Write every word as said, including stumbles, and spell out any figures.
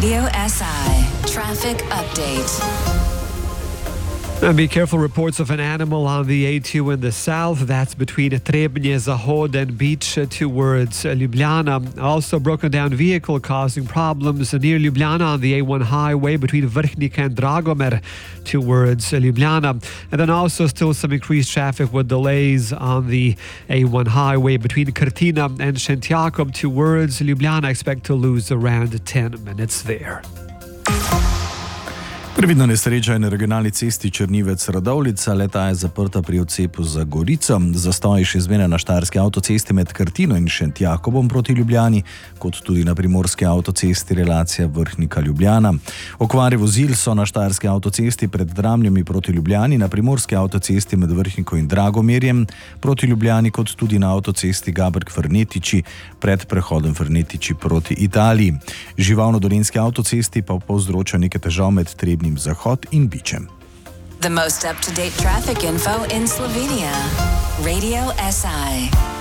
Radio S I Traffic Update. And be careful, reports of an animal on the A two in the south. That's between Trebnje, Zahod and Beach towards Ljubljana. Also broken down vehicle causing problems near Ljubljana on the A one highway between Vrhnika and Dragomer towards Ljubljana. And then also still some increased traffic with delays on the A one highway between Krtina and Šentjakov towards Ljubljana. Expect to lose around ten minutes there. Previdna nesreča je na regionalni cesti Črnivec-Radovljica, leta je zaprta pri odcepu za Gorico. Zastoj še zmeraj na štajerski avtocesti med Krtino in Šentjakobom proti Ljubljani, kot tudi na primorski avtocesti relacija Vrhnika-Ljubljana. Okvare vozil so na štajerski avtocesti pred Dramljami proti Ljubljani, na primorski avtocesti med Vrhniko in Dragomerjem proti Ljubljani, kot tudi na avtocesti Gabrk-Frnetiči pred prehodom Frnetiči proti Italiji. Živalno-dolenjski avtocesti pa povzroča nekaj težav med Trebnjem Zahod in Bičem. The most up-to-date traffic info in Slovenia. Radio S I.